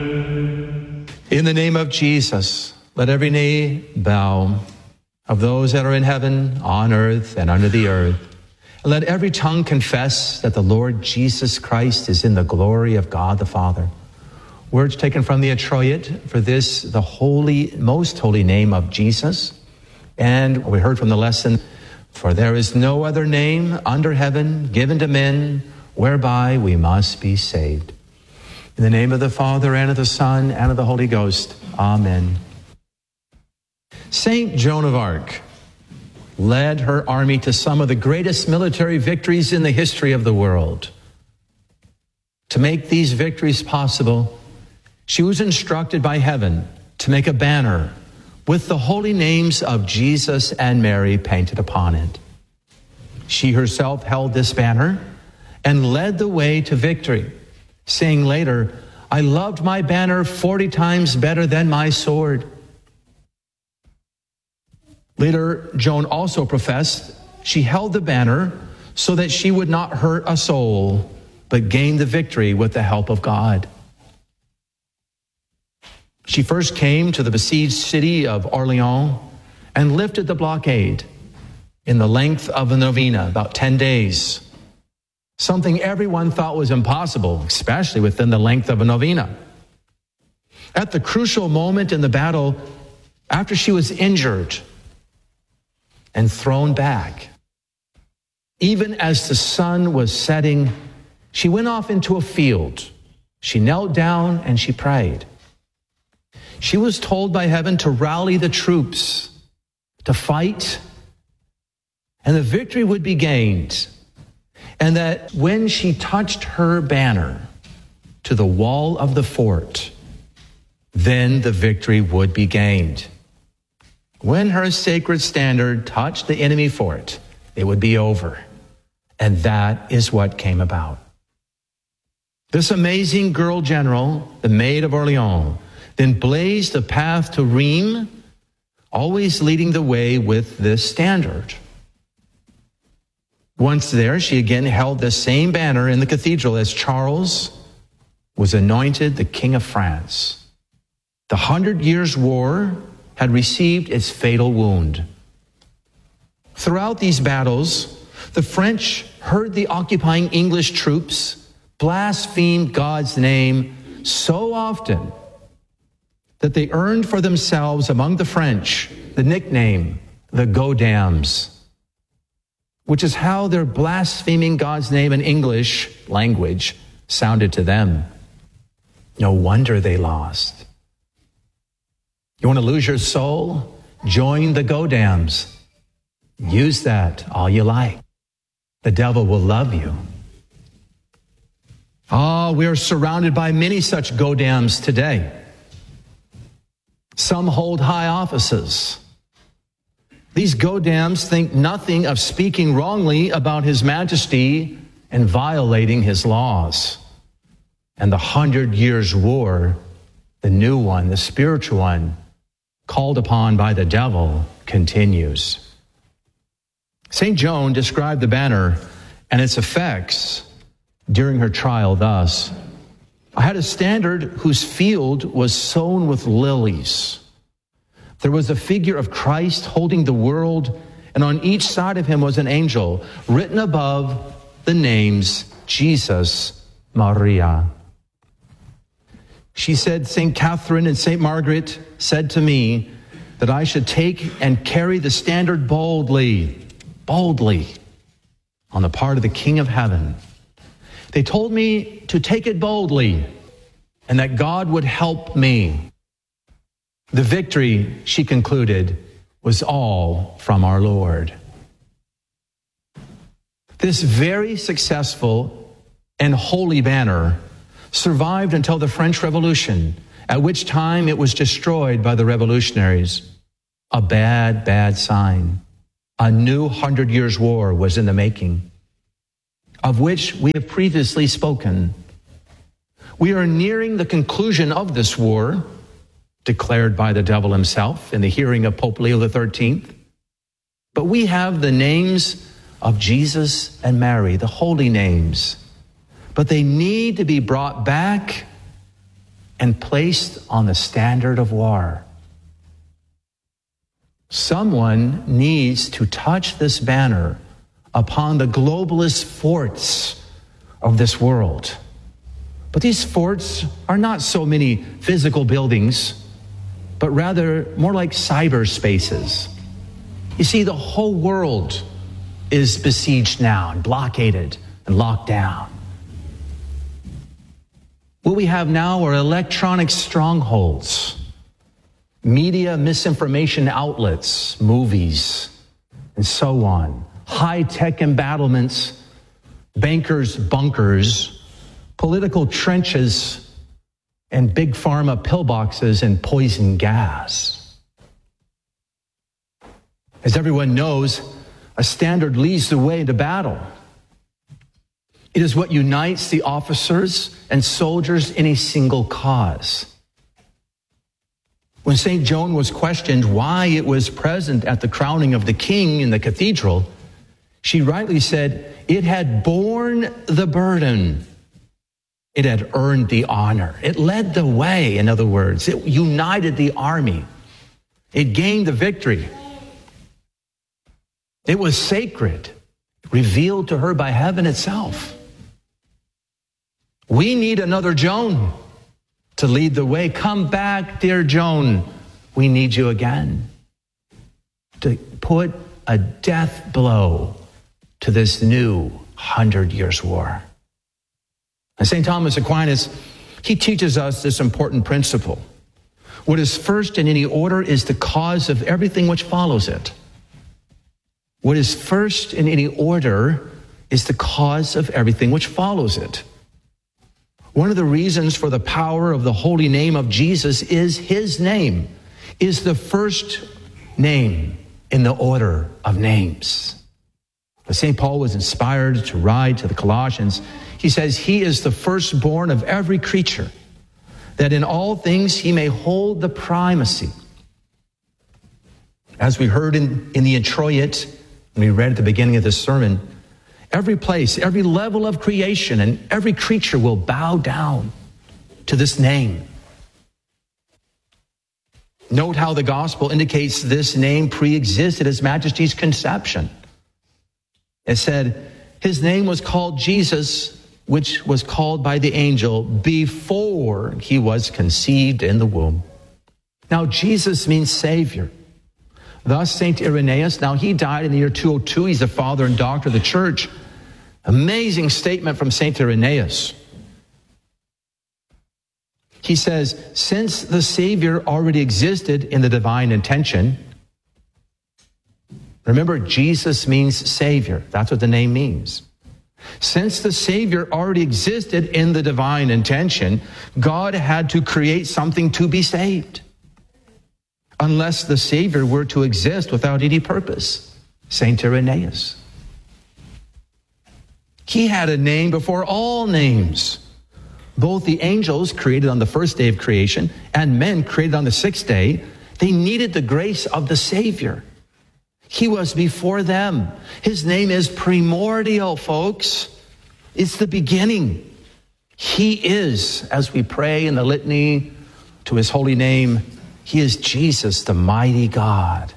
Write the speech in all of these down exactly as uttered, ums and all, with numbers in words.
In the name of Jesus, let every knee bow of those that are in heaven, on earth, and under the earth. And let every tongue confess that the Lord Jesus Christ is in the glory of God the Father. Words taken from the Introit, for this, the holy, most holy name of Jesus. And we heard from the lesson, for there is no other name under heaven given to men whereby we must be saved. In the name of the Father, and of the Son, and of the Holy Ghost. Amen. Saint Joan of Arc led her army to some of the greatest military victories in the history of the world. To make these victories possible, she was instructed by heaven to make a banner with the holy names of Jesus and Mary painted upon it. She herself held this banner and led the way to victory, saying later, "I loved my banner forty times better than my sword." Later, Joan also professed she held the banner so that she would not hurt a soul, but gain the victory with the help of God. She first came to the besieged city of Orleans and lifted the blockade in the length of a novena, about ten days. Something everyone thought was impossible, especially within the length of a novena. At the crucial moment in the battle, after she was injured and thrown back, even as the sun was setting, she went off into a field. She knelt down and she prayed. She was told by heaven to rally the troops, to fight, and the victory would be gained. And that when she touched her banner to the wall of the fort, then the victory would be gained. When her sacred standard touched the enemy fort, it would be over. And that is what came about. This amazing girl general, the Maid of Orleans, then blazed a path to Rheims, always leading the way with this standard. Once there, she again held the same banner in the cathedral as Charles was anointed the King of France. The Hundred Years' War had received its fatal wound. Throughout these battles, the French heard the occupying English troops blaspheme God's name so often that they earned for themselves among the French the nickname, the Godams, which is how their blaspheming God's name in English language sounded to them. No wonder they lost. You want to lose your soul? Join the Godams. Use that all you like. The devil will love you. Oh, we are surrounded by many such Godams today. Some hold high offices. These Godams think nothing of speaking wrongly about His Majesty and violating His laws. And the Hundred Years' War, the new one, the spiritual one, called upon by the devil, continues. Saint Joan described the banner and its effects during her trial thus: I had a standard whose field was sown with lilies. There was a figure of Christ holding the world, and on each side of him was an angel, written above the names Jesus, Maria. She said, Saint Catherine and Saint Margaret said to me that I should take and carry the standard boldly, boldly, on the part of the King of Heaven. They told me to take it boldly and that God would help me. The victory, she concluded, was all from our Lord. This very successful and holy banner survived until the French Revolution, at which time it was destroyed by the revolutionaries. A bad, bad sign. A new Hundred Years' War was in the making, of which we have previously spoken. We are nearing the conclusion of this war, declared by the devil himself in the hearing of Pope Leo the thirteenth. But we have the names of Jesus and Mary, the holy names. But they need to be brought back and placed on the standard of war. Someone needs to touch this banner upon the globalist forts of this world. But these forts are not so many physical buildings, but rather more like cyberspaces. You see, the whole world is besieged now and blockaded and locked down. What we have now are electronic strongholds, media misinformation outlets, movies, and so on, high-tech embattlements, bankers' bunkers, political trenches, and big pharma pillboxes and poison gas. As everyone knows, a standard leads the way into battle. It is what unites the officers and soldiers in a single cause. When Saint Joan was questioned why it was present at the crowning of the king in the cathedral, she rightly said, it had borne the burden. It had earned the honor. It led the way, in other words. It united the army. It gained the victory. It was sacred, revealed to her by heaven itself. We need another Joan to lead the way. Come back, dear Joan. We need you again to put a death blow to this new hundred years war. And Saint Thomas Aquinas, he teaches us this important principle. What is first in any order is the cause of everything which follows it. What is first in any order is the cause of everything which follows it. One of the reasons for the power of the holy name of Jesus is his name, is the first name in the order of names. When Saint Paul was inspired to write to the Colossians, he says, he is the firstborn of every creature, that in all things he may hold the primacy. As we heard in, in the introit, when we read at the beginning of this sermon, every place, every level of creation, and every creature will bow down to this name. Note how the gospel indicates this name pre-existed His Majesty's conception. It said, his name was called Jesus, which was called by the angel before he was conceived in the womb. Now, Jesus means Savior. Thus, Saint Irenaeus, now he died in the year two oh two. He's the father and doctor of the church. Amazing statement from Saint Irenaeus. He says, since the Savior already existed in the divine intention, remember, Jesus means Savior. That's what the name means. Since the Savior already existed in the divine intention, God had to create something to be saved. Unless the Savior were to exist without any purpose. Saint Irenaeus. He had a name before all names. Both the angels created on the first day of creation and men created on the sixth day, they needed the grace of the Savior. He was before them. His name is primordial, folks. It's the beginning. He is, as we pray in the litany to his holy name, he is Jesus, the mighty God.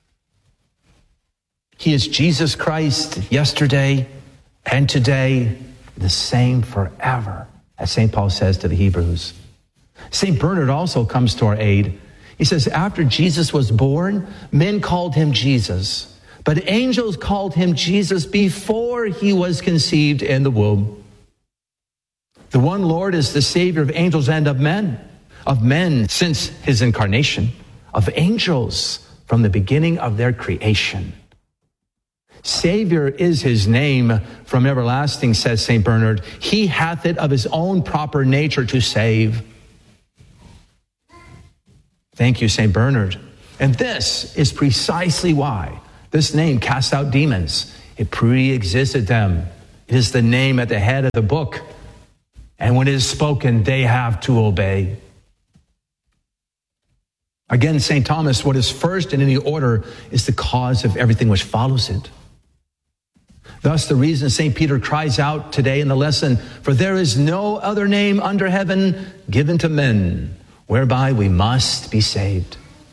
He is Jesus Christ yesterday and today, the same forever, as Saint Paul says to the Hebrews. Saint Bernard also comes to our aid. He says, after Jesus was born, men called him Jesus, but angels called him Jesus before he was conceived in the womb. The one Lord is the Savior of angels and of men, of men since his incarnation, of angels from the beginning of their creation. Savior is his name from everlasting, says Saint Bernard. He hath it of his own proper nature to save. Thank you, Saint Bernard. And this is precisely why this name casts out demons. It pre-existed them. It is the name at the head of the book. And when it is spoken, they have to obey. Again, Saint Thomas, what is first in any order is the cause of everything which follows it. Thus, the reason Saint Peter cries out today in the lesson, "For there is no other name under heaven given to men whereby we must be saved."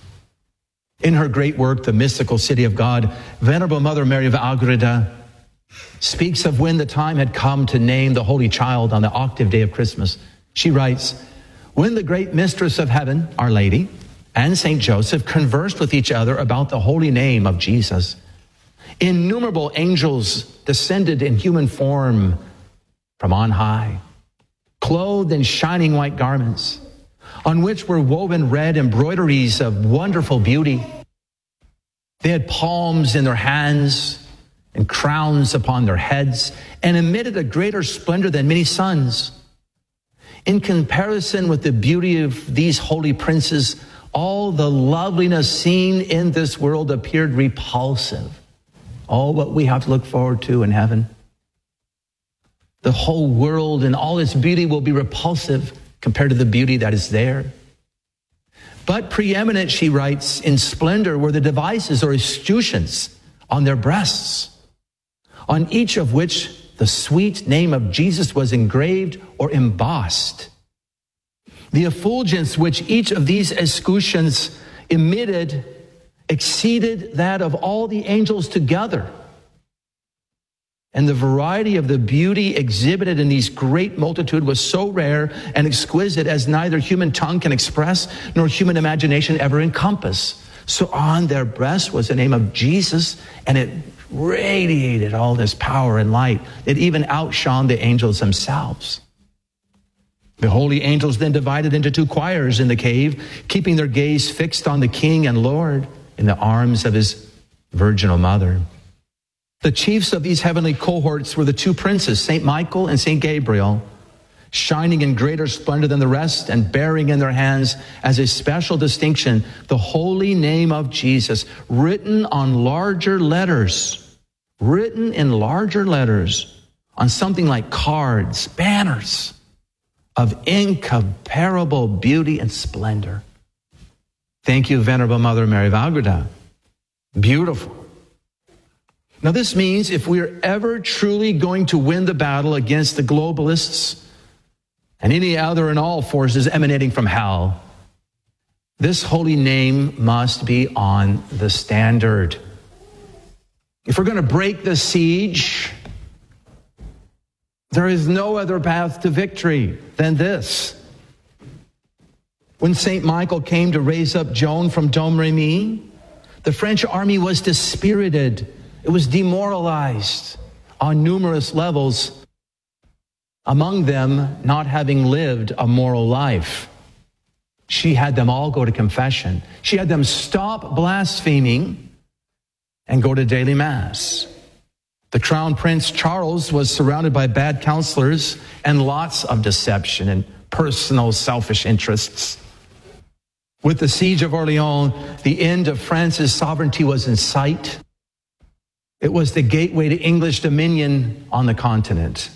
In her great work, The Mystical City of God, Venerable Mother Mary of Agreda speaks of when the time had come to name the Holy Child on the octave day of Christmas. She writes, "When the great mistress of heaven, Our Lady, and Saint Joseph conversed with each other about the holy name of Jesus, innumerable angels descended in human form from on high, clothed in shining white garments, on which were woven red embroideries of wonderful beauty. They had palms in their hands and crowns upon their heads, and emitted a greater splendor than many suns. In comparison with the beauty of these holy princes, all the loveliness seen in this world appeared repulsive." All what we have to look forward to in heaven. The whole world and all its beauty will be repulsive compared to the beauty that is there. But preeminent, she writes, in splendor were the devices or escutcheons on their breasts, on each of which the sweet name of Jesus was engraved or embossed. The effulgence which each of these escutcheons emitted exceeded that of all the angels together. And the variety of the beauty exhibited in these great multitude was so rare and exquisite as neither human tongue can express, nor human imagination ever encompass. So on their breast was the name of Jesus, and it radiated all this power and light. It even outshone the angels themselves. The holy angels then divided into two choirs in the cave, keeping their gaze fixed on the King and Lord in the arms of his virginal mother. The chiefs of these heavenly cohorts were the two princes, Saint Michael and Saint Gabriel, shining in greater splendor than the rest and bearing in their hands as a special distinction the holy name of Jesus, written on larger letters, written in larger letters on something like cards, banners of incomparable beauty and splendor. Thank you, Venerable Mother Mary of Agreda. Beautiful. Now this means if we are ever truly going to win the battle against the globalists and any other and all forces emanating from hell, this holy name must be on the standard. If we're going to break the siege, there is no other path to victory than this. When Saint Michael came to raise up Joan from Domremy, the French army was dispirited. It was demoralized on numerous levels, among them not having lived a moral life. She had them all go to confession. She had them stop blaspheming and go to daily mass. The Crown Prince Charles was surrounded by bad counselors and lots of deception and personal selfish interests. With the siege of Orleans, the end of France's sovereignty was in sight. It was the gateway to English dominion on the continent.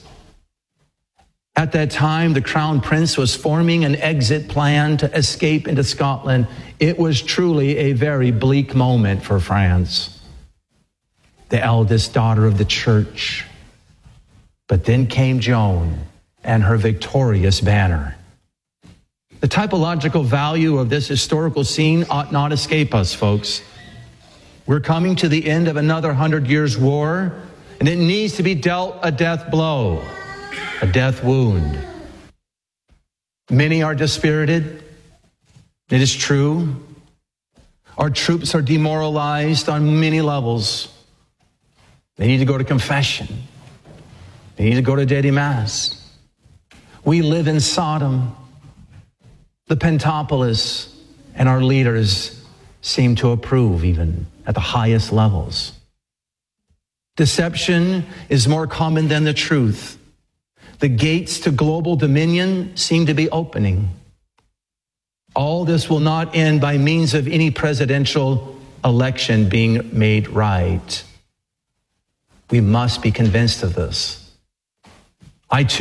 At that time, the Crown Prince was forming an exit plan to escape into Scotland. It was truly a very bleak moment for France, the eldest daughter of the church. But then came Joan and her victorious banner. The typological value of this historical scene ought not escape us, folks. We're coming to the end of another hundred years war, and it needs to be dealt a death blow, a death wound. Many are dispirited. It is true. Our troops are demoralized on many levels. They need to go to confession. They need to go to daily mass. We live in Sodom. The Pentapolis and our leaders seem to approve even at the highest levels. Deception is more common than the truth. The gates to global dominion seem to be opening. All this will not end by means of any presidential election being made right. We must be convinced of this. I too